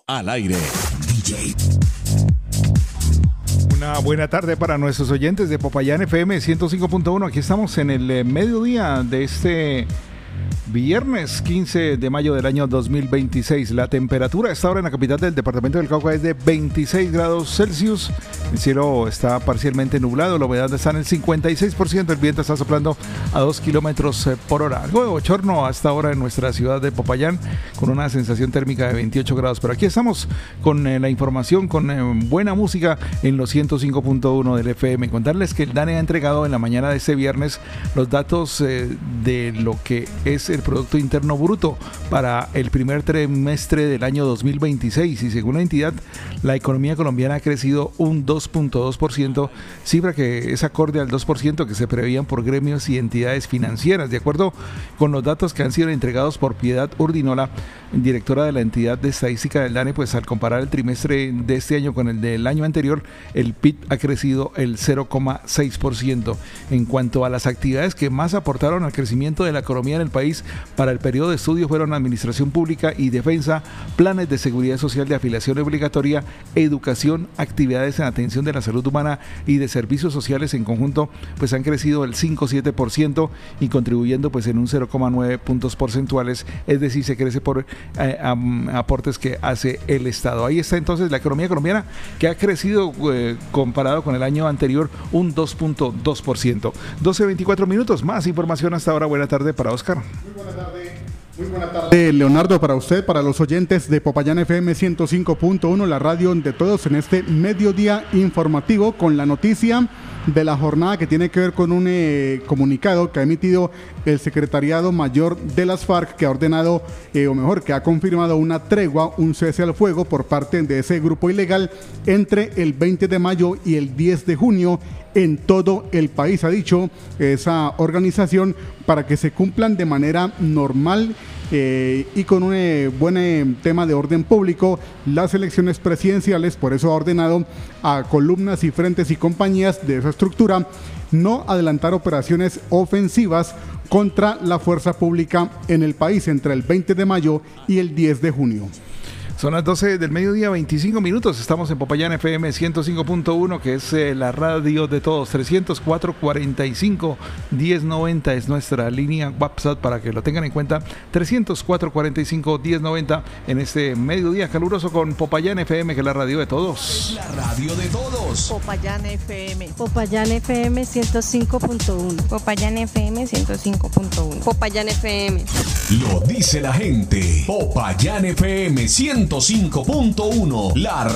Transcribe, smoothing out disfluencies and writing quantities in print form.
Al aire. DJ. Una buena tarde para nuestros oyentes de Popayán FM 105.1. Aquí estamos en el mediodía de este viernes 15 de mayo del año 2026. La temperatura a esta hora en la capital del departamento del Cauca es de 26 grados Celsius. El cielo está parcialmente nublado, la humedad está en el 56%, el viento está soplando a 2 kilómetros por hora. Algo de bochorno hasta ahora en nuestra ciudad de Popayán, con una sensación térmica de 28 grados. Pero aquí estamos con la información, con buena música en los 105.1 del FM. Contarles que el DANE ha entregado en la mañana de este viernes los datos de lo que es el Producto Interno Bruto para el primer trimestre del año 2026, y según la entidad, la economía colombiana ha crecido un 2.2%, cifra que es acorde al 2% que se preveían por gremios y entidades financieras. De acuerdo con los datos que han sido entregados por Piedad Urdinola, directora de la entidad de estadística del DANE, pues al comparar el trimestre de este año con el del año anterior, el PIB ha crecido el 0,6%. En cuanto a las actividades que más aportaron al crecimiento de la economía en el país para el periodo de estudio, fueron administración pública y defensa, planes de seguridad social de afiliación obligatoria, educación, actividades en atención de la salud humana y de servicios sociales. En conjunto pues han crecido el 5,7% y contribuyendo pues en un 0,9 puntos porcentuales, es decir, se crece por aportes que hace el Estado. Ahí está entonces la economía colombiana, que ha crecido comparado con el año anterior un 2.2%. 12:24 minutos, más información hasta ahora. Buena tarde para Oscar. Muy buena tarde, Leonardo, para usted, para los oyentes de Popayán FM 105.1, la radio de todos, en este mediodía informativo con la noticia de la jornada que tiene que ver con un comunicado que ha emitido el Secretariado Mayor de las FARC, que ha ordenado, o mejor, que ha confirmado una tregua, un cese al fuego por parte de ese grupo ilegal entre el 20 de mayo y el 10 de junio en todo el país, ha dicho esa organización, para que se cumplan de manera normal y con un buen tema de orden público las elecciones presidenciales. Por eso ha ordenado a columnas y frentes y compañías de esa estructura no adelantar operaciones ofensivas contra la fuerza pública en el país entre el 20 de mayo y el 10 de junio. Son las 12 del mediodía, 25 minutos. Estamos en Popayán FM 105.1, que es la radio de todos. 304-45-1090 es nuestra línea WhatsApp, para que lo tengan en cuenta. 304-45-1090 en este mediodía caluroso con Popayán FM, que es la radio de todos. La radio de todos. Popayán FM. Popayán FM 105.1. Popayán FM 105.1. Popayán FM. Lo dice la gente. Popayán FM 105.1. La